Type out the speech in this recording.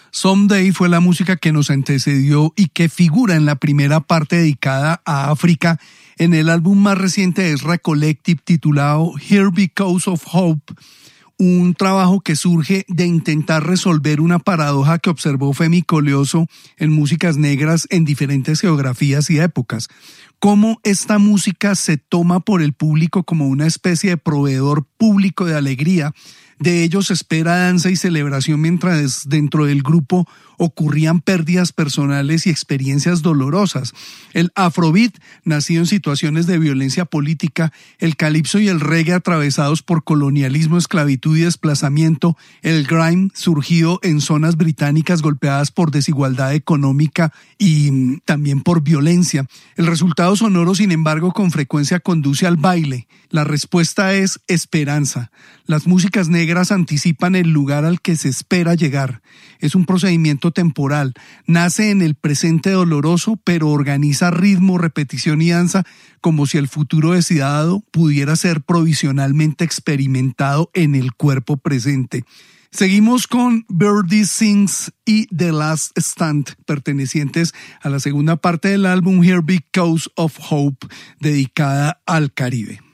Someday fue la música que nos antecedió y que figura en la primera parte dedicada a África en el álbum más reciente de Ezra Collective titulado Here Because of Hope, un trabajo que surge de intentar resolver una paradoja que observó Femi Koleoso en músicas negras en diferentes geografías y épocas. Cómo esta música se toma por el público como una especie de proveedor público de alegría. De ellos se espera danza y celebración mientras dentro del grupo ocurrían pérdidas personales y experiencias dolorosas. El afrobeat, nacido en situaciones de violencia política, el calipso y el reggae atravesados por colonialismo, esclavitud y desplazamiento, el grime, surgido en zonas británicas golpeadas por desigualdad económica y también por violencia. El resultado sonoro, sin embargo, con frecuencia conduce al baile. La respuesta es esperanza. Las músicas negras anticipan el lugar al que se espera llegar. Es un procedimiento temporal. Nace en el presente doloroso, pero organiza ritmo, repetición y danza como si el futuro deseado pudiera ser provisionalmente experimentado en el cuerpo presente. Seguimos con Birdie Sings y The Last Stand, pertenecientes a la segunda parte del álbum Here Because of Hope, dedicada al Caribe.